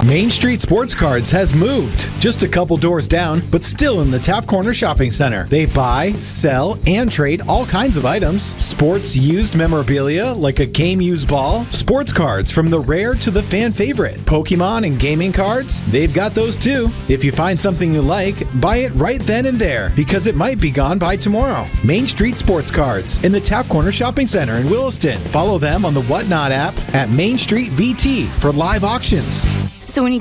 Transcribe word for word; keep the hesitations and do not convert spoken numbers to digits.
Main Street Sports Cards has moved. Just a couple doors down, but still in the Taft Corner Shopping Center. They buy, sell, and trade all kinds of items. Sports used memorabilia like a game used ball. Sports cards from the rare to the fan favorite. Pokemon and gaming cards, they've got those too. If you find something you like, buy it right then and there because it might be gone by tomorrow. Main Street Sports Cards in the Taft Corner Shopping Center in Williston. Follow them on the Whatnot app at Main Street V T for live auctions. So when you